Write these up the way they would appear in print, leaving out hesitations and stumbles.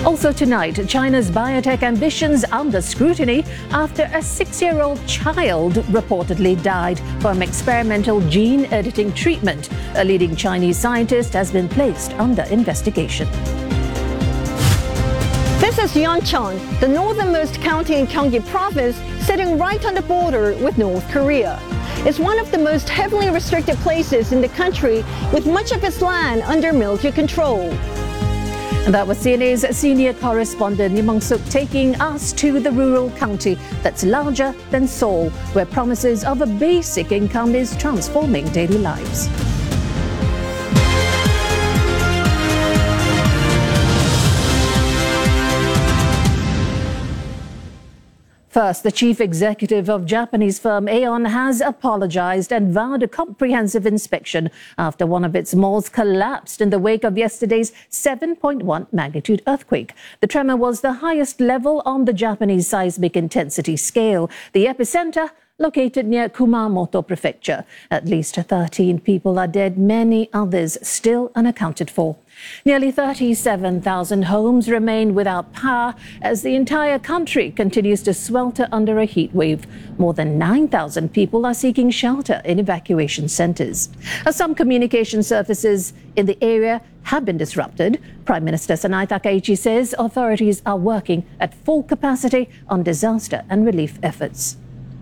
Also tonight, China's biotech ambitions under scrutiny after a 6-year-old child reportedly died from experimental gene editing treatment. A leading Chinese scientist has been placed under investigation. This is Yeoncheon, the northernmost county in Gyeonggi Province, sitting right on the border with North Korea. It's one of the most heavily restricted places in the country, with much of its land under military control. And that was CNA's senior correspondent Lee Mong-suk taking us to the rural county that's larger than Seoul, where promises of a basic income is transforming daily lives. First, the chief executive of Japanese firm Aeon has apologized and vowed a comprehensive inspection after one of its malls collapsed in the wake of yesterday's 7.1 magnitude earthquake. The tremor was the highest level on the Japanese seismic intensity scale. The epicenter located near Kumamoto Prefecture. At least 13 people are dead, many others still unaccounted for. Nearly 37,000 homes remain without power as the entire country continues to swelter under a heat wave. More than 9,000 people are seeking shelter in evacuation centers. Some communication services in the area have been disrupted. Prime Minister Sanai Takaichi says authorities are working at full capacity on disaster and relief efforts.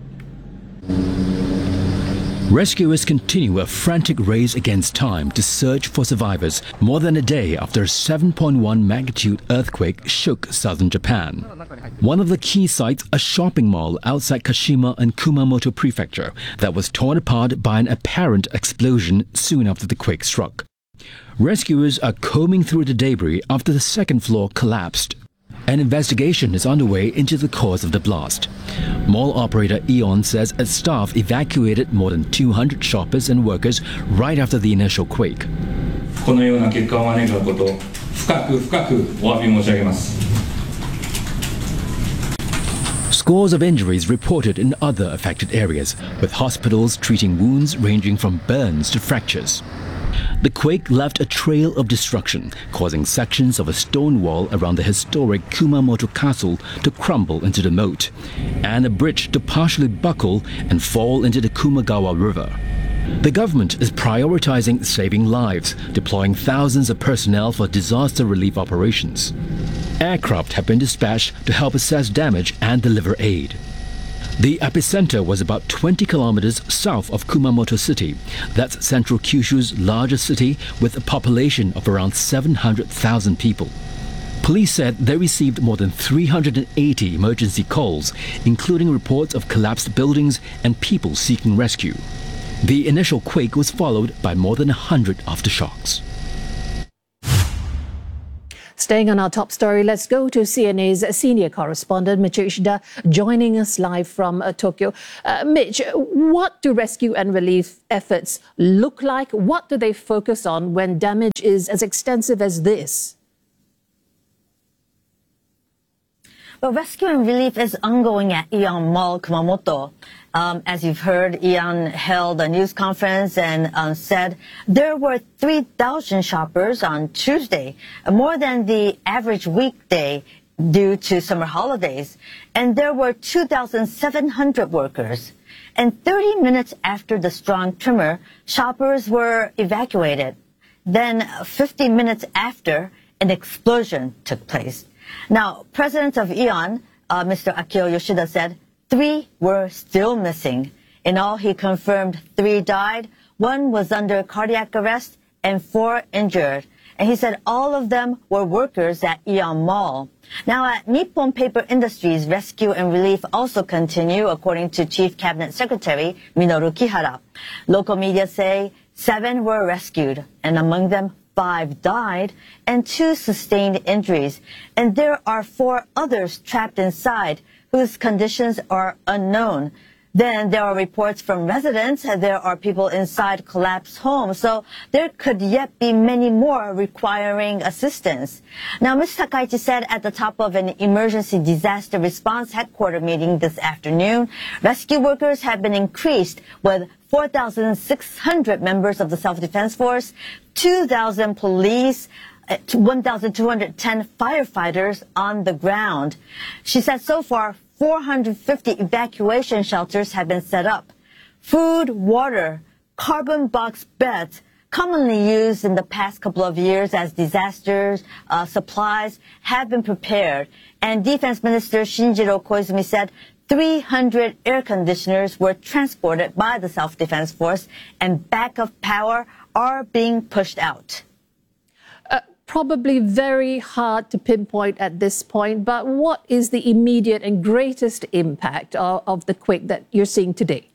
Rescuers continue a frantic race against time to search for survivors more than a day after a 7.1 magnitude earthquake shook southern Japan. One of the key sites, a shopping mall outside Kashima in Kumamoto Prefecture, that was torn apart by an apparent explosion soon after the quake struck. Rescuers are combing through the debris after the second floor collapsed. An investigation is underway into the cause of the blast. Mall operator Aeon says its staff evacuated more than 200 shoppers and workers right after the initial quake. このような結果を招くこと、深くお詫び申し上げます。 Scores of injuries reported in other affected areas, with hospitals treating wounds ranging from burns to fractures. The quake left a trail of destruction, causing sections of a stone wall around the historic Kumamoto Castle to crumble into the moat, and a bridge to partially buckle and fall into the Kumagawa River. The government is prioritizing saving lives, deploying thousands of personnel for disaster relief operations. Aircraft have been dispatched to help assess damage and deliver aid. The epicenter was about 20 kilometers south of Kumamoto City. That's central Kyushu's largest city with a population of around 700,000 people. Police said they received more than 380 emergency calls, including reports of collapsed buildings and people seeking rescue. The initial quake was followed by more than 100 aftershocks. Staying on our top story, let's go to CNA's senior correspondent, Michio Ishida, joining us live from Tokyo. Mitch, what do rescue and relief efforts look like? What do they focus on when damage is as extensive as this? Well, rescue and relief is ongoing at Aeon Mall, Kumamoto. As you've heard, Aeon held a news conference and said there were 3,000 shoppers on Tuesday, more than the average weekday due to summer holidays. And there were 2,700 workers. And 30 minutes after the strong tremor, shoppers were evacuated. Then 50 minutes after, an explosion took place. Now, President of Aeon, Mr. Akio Yoshida, said 3 were still missing. In all, he confirmed 3 died, 1 was under cardiac arrest, and 4 injured. And he said all of them were workers at Aeon Mall. Now, at Nippon Paper Industries, rescue and relief also continue, according to Chief Cabinet Secretary Minoru Kihara. Local media say 7 were rescued, and among them 5 died and 2 sustained injuries. And there are 4 others trapped inside whose conditions are unknown. Then there are reports from residents that there are people inside collapsed homes. So there could yet be many more requiring assistance. Now, Ms. Takaichi said at the top of an emergency disaster response headquarters meeting this afternoon, rescue workers have been increased with 4,600 members of the self-defense force, 2,000 police, 1,210 firefighters on the ground. She said so far 450 evacuation shelters have been set up. Food, water, carbon box beds, commonly used in the past couple of years as disasters, supplies have been prepared. And Defense Minister Shinjiro Koizumi said 300 air conditioners were transported by the Self-Defense Force and backup power are being pushed out. Probably very hard to pinpoint at this point, but what is the immediate and greatest impact of the quake that you're seeing today?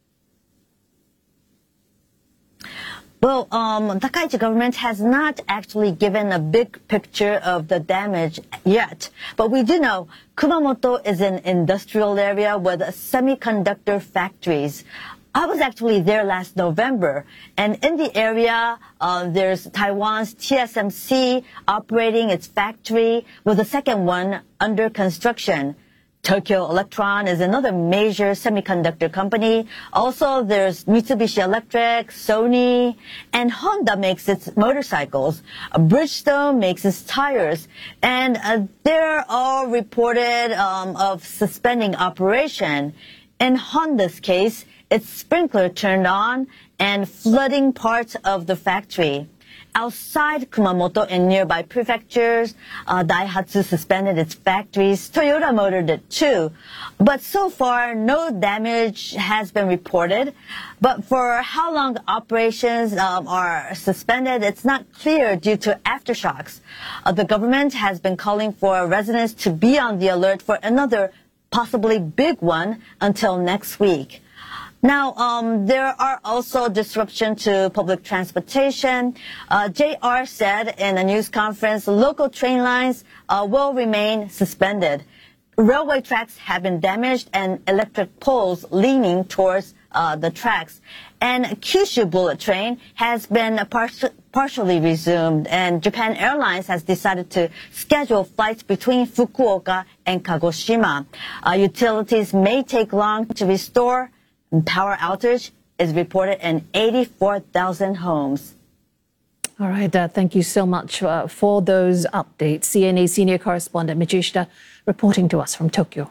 Well, Takaichi government has not actually given a big picture of the damage yet. But we do know Kumamoto is an industrial area with semiconductor factories. I was actually there last November, and in the area, there's Taiwan's TSMC operating its factory, with the second one under construction. Tokyo Electron is another major semiconductor company. Also, there's Mitsubishi Electric, Sony, and Honda makes its motorcycles. Bridgestone makes its tires. And they're all reported of suspending operation. In Honda's case, its sprinkler turned on and flooding parts of the factory. Outside Kumamoto in nearby prefectures, Daihatsu suspended its factories. Toyota Motor did too. But so far, no damage has been reported. But for how long operations are suspended, it's not clear due to aftershocks. The government has been calling for residents to be on the alert for another possibly big one until next week. Now, there are also disruption to public transportation. JR said in a news conference, local train lines will remain suspended. Railway tracks have been damaged and electric poles leaning towards the tracks. And Kyushu Bullet Train has been partially resumed. And Japan Airlines has decided to schedule flights between Fukuoka and Kagoshima. Utilities may take long to restore. Power outage is reported in 84,000 homes. All right, thank you so much for those updates. CNA senior correspondent Michishita reporting to us from Tokyo.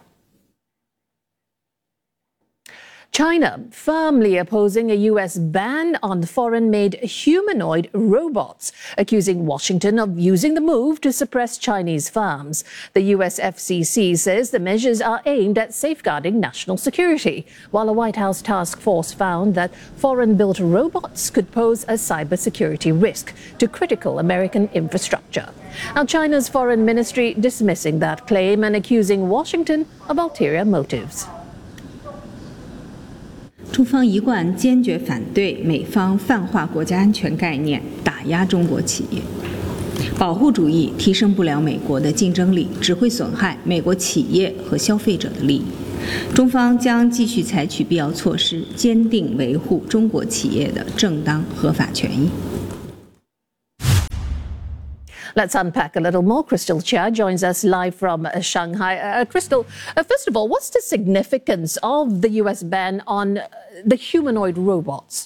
China firmly opposing a U.S. ban on foreign-made humanoid robots, accusing Washington of using the move to suppress Chinese firms. The U.S. FCC says the measures are aimed at safeguarding national security, while a White House task force found that foreign-built robots could pose a cybersecurity risk to critical American infrastructure. Now, China's foreign ministry dismissing that claim and accusing Washington of ulterior motives. 中方一贯坚决反对美方泛化国家安全概念，打压中国企业。保护主义提升不了美国的竞争力，只会损害美国企业和消费者的利益。中方将继续采取必要措施，坚定维护中国企业的正当合法权益。 Let's unpack a little more. Crystal Chia joins us live from Shanghai. Crystal, first of all, what's the significance of the U.S. ban on the humanoid robots?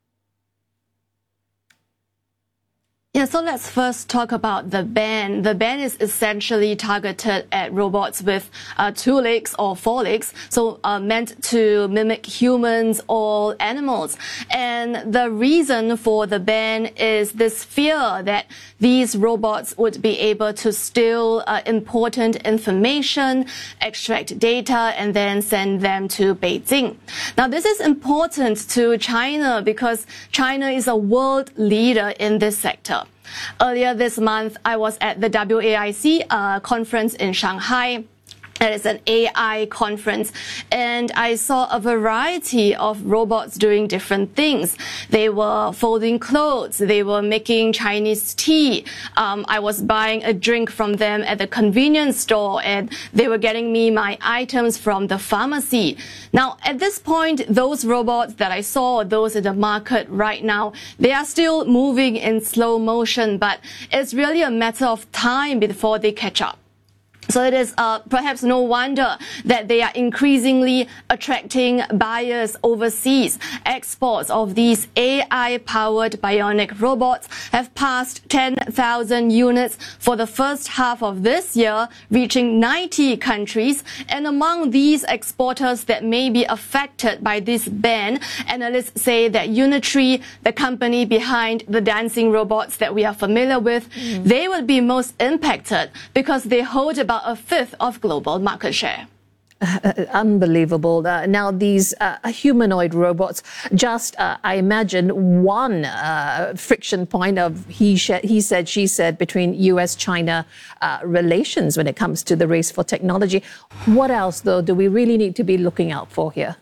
Yeah, so let's first talk about the ban. The ban is essentially targeted at robots with 2 legs or 4 legs, so meant to mimic humans or animals. And the reason for the ban is this fear that these robots would be able to steal important information, extract data, and then send them to Beijing. Now, this is important to China because China is a world leader in this sector. Earlier this month, I was at the WAIC conference in Shanghai. It is an AI conference, and I saw a variety of robots doing different things. They were folding clothes, they were making Chinese tea. I was buying a drink from them at the convenience store, and they were getting me my items from the pharmacy. Now, at this point, those robots that I saw, those in the market right now, they are still moving in slow motion, but it's really a matter of time before they catch up. So it is perhaps no wonder that they are increasingly attracting buyers overseas. Exports of these AI-powered bionic robots have passed 10,000 units for the first half of this year, reaching 90 countries. And among these exporters that may be affected by this ban, analysts say that Unitree, the company behind the dancing robots that we are familiar with, they will be most impacted because they hold about a fifth of global market share. Unbelievable. Now, these humanoid robots, just, I imagine, one friction point of he said, she said between US-China relations when it comes to the race for technology. What else, though, do we really need to be looking out for here?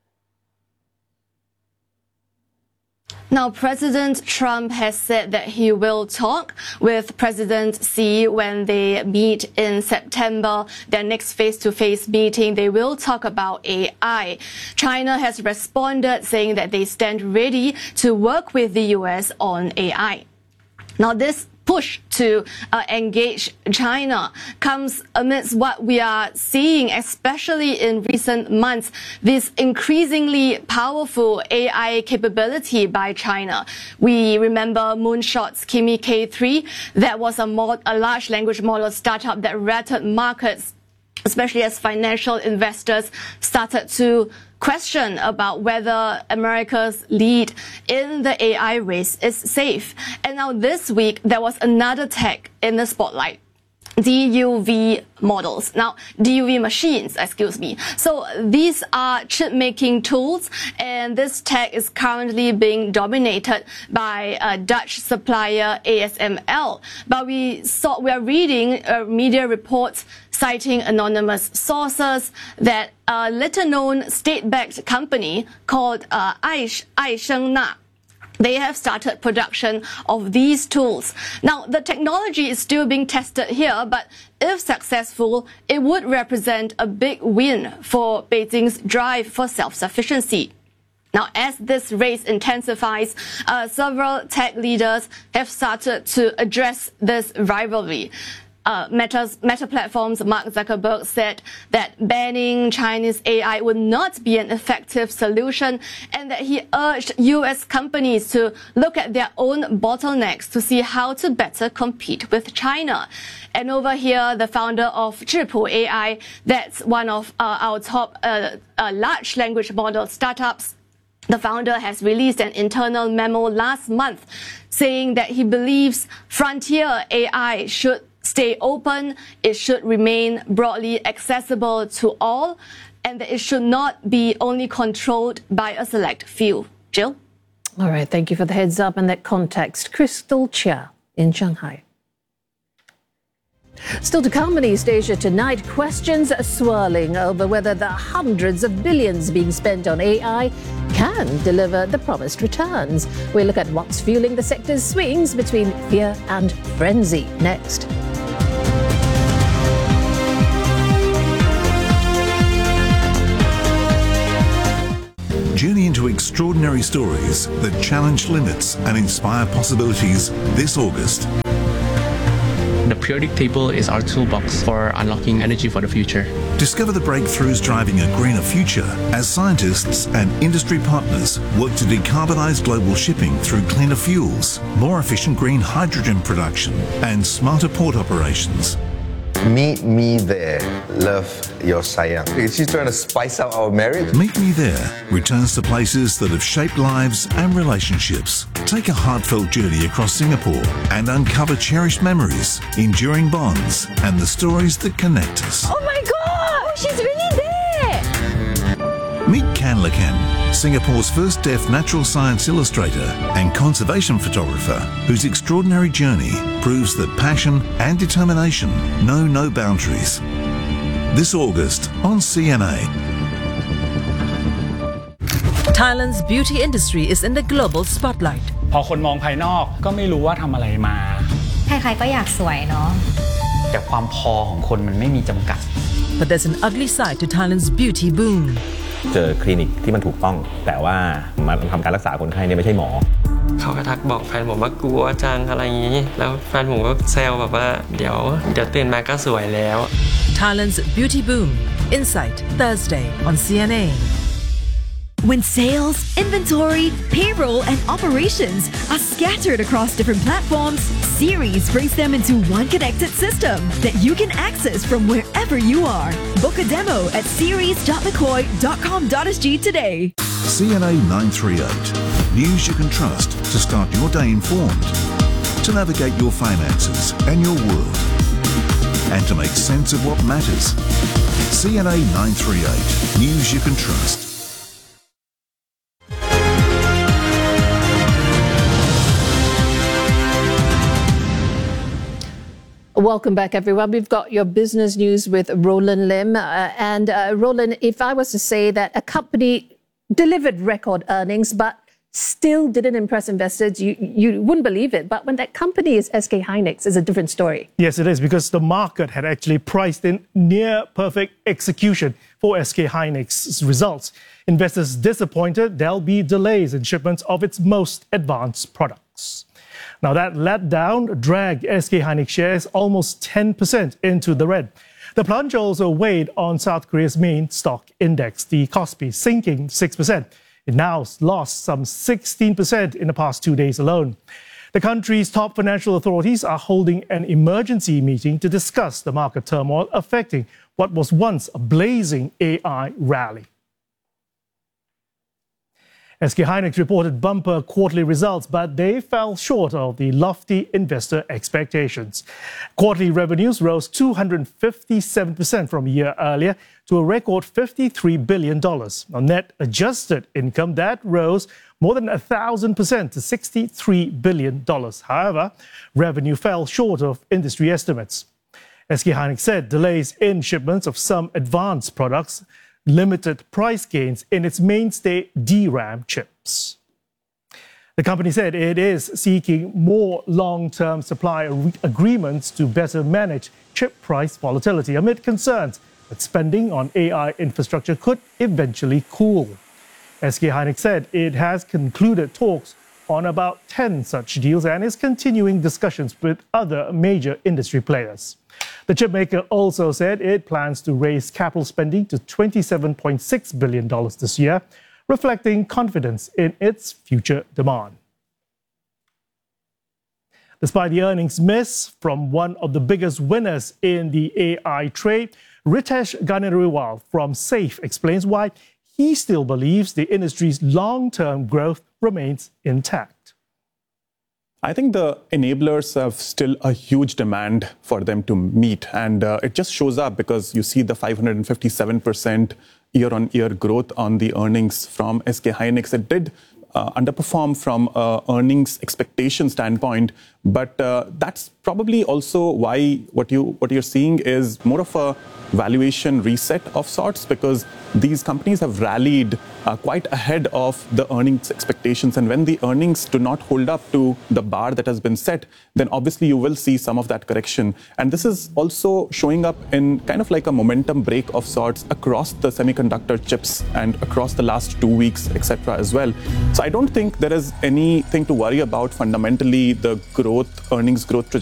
Now, President Trump has said that he will talk with President Xi when they meet in September. Their next face-to-face meeting, they will talk about AI. China has responded saying that they stand ready to work with the US on AI. Now, this push to engage China comes amidst what we are seeing, especially in recent months, this increasingly powerful AI capability by China. We remember Moonshot's Kimi K3. That was a large language model startup that rattled markets, especially as financial investors started to question about whether America's lead in the AI race is safe. And now this week, there was another tech in the spotlight. DUV models. Now, DUV machines, excuse me. So these are chip-making tools, and this tech is currently being dominated by Dutch supplier ASML. But we are reading media reports citing anonymous sources that a little-known state-backed company called Aishengna, they have started production of these tools. Now, the technology is still being tested here, but if successful, it would represent a big win for Beijing's drive for self-sufficiency. Now, as this race intensifies, several tech leaders have started to address this rivalry. Meta Platforms' Mark Zuckerberg said that banning Chinese AI would not be an effective solution, and that he urged U.S. companies to look at their own bottlenecks to see how to better compete with China. And over here, the founder of Zhipu AI, that's one of our top large language model startups, the founder has released an internal memo last month saying that he believes frontier AI should stay open, it should remain broadly accessible to all, and that it should not be only controlled by a select few. Jill? All right, thank you for the heads up and that context. Crystal Chia in Shanghai. Still to come in East Asia tonight, questions swirling over whether the hundreds of billions being spent on AI can deliver the promised returns. We'll look at what's fueling the sector's swings between fear and frenzy next. Journey into extraordinary stories that challenge limits and inspire possibilities this August. The periodic table is our toolbox for unlocking energy for the future. Discover the breakthroughs driving a greener future as scientists and industry partners work to decarbonize global shipping through cleaner fuels, more efficient green hydrogen production, and smarter port operations. Meet me there. Love your sayang. She's trying to spice up our marriage. Meet Me There returns to places that have shaped lives and relationships. Take a heartfelt journey across Singapore and uncover cherished memories, enduring bonds, and the stories that connect us. Oh my God! She's really there! Meet Can Lakan, Singapore's first deaf natural science illustrator and conservation photographer, whose extraordinary journey proves that passion and determination know no boundaries. This August on CNA. Thailand's beauty industry is in the global spotlight. พอคนมองภายนอกก็ไม่รู้ว่าทำอะไรมาใครๆก็อยากสวยเนาะแต่ความพอของคนมันไม่มีจำกัด But there's an ugly side to Thailand's beauty boom. เจอคลินิกที่มันถูกต้องแต่ว่ามาทำการรักษาคนไข้เนี่ยไม่ใช่หมอเขาก็ทักบอกแฟนผมว่ากลัวจังอะไรอย่างนี้แล้วแฟนผมก็แซวแบบว่าเดี๋ยวตื่นมาก็สวยแล้ว Thailand's beauty boom. Insight, Thursday on CNA. When sales, inventory, payroll, and operations are scattered across different platforms, Ceres brings them into one connected system that you can access from wherever you are. Book a demo at ceres.mccoy.com.sg today. CNA 938. News you can trust to start your day informed, to navigate your finances and your world, and to make sense of what matters. CNA 938. News you can trust. Welcome back, everyone. We've got your business news with Roland Lim. Roland, if I was to say that a company delivered record earnings but still didn't impress investors, you wouldn't believe it. But when that company is SK Hynix, it's a different story. Yes, it is, because the market had actually priced in near perfect execution for SK Hynix's results. Investors disappointed there'll be delays in shipments of its most advanced products. Now, that letdown dragged SK Hynix shares almost 10% into the red. The plunge also weighed on South Korea's main stock index, the Kospi, sinking 6%. It now lost some 16% in the past 2 days alone. The country's top financial authorities are holding an emergency meeting to discuss the market turmoil affecting what was once a blazing AI rally. SK Hynix reported bumper quarterly results, but they fell short of the lofty investor expectations. Quarterly revenues rose 257% from a year earlier to a record $53 billion. Now, net adjusted income that rose more than 1,000% to $63 billion. However, revenue fell short of industry estimates. SK Hynix said delays in shipments of some advanced products limited price gains in its mainstay DRAM chips. The company said it is seeking more long-term supply agreements to better manage chip price volatility amid concerns that spending on AI infrastructure could eventually cool. SK Hynix said it has concluded talks on about 10 such deals and is continuing discussions with other major industry players. The chipmaker also said it plans to raise capital spending to $27.6 billion this year, reflecting confidence in its future demand. Despite the earnings miss from one of the biggest winners in the AI trade, Ritesh Ganeriwal from SAFE explains why he still believes the industry's long-term growth remains intact. I think the enablers have still a huge demand for them to meet, and it just shows up because you see the 557% year-on-year growth on the earnings from SK Hynix. It did underperform from earnings expectation standpoint, but that's probably also why what you're seeing is more of a valuation reset of sorts, because these companies have rallied quite ahead of the earnings expectations. And when the earnings do not hold up to the bar that has been set, then obviously you will see some of that correction. And this is also showing up in kind of like a momentum break of sorts across the semiconductor chips and across the last 2 weeks, etc. as well. So I don't think there is anything to worry about fundamentally the earnings growth trajectory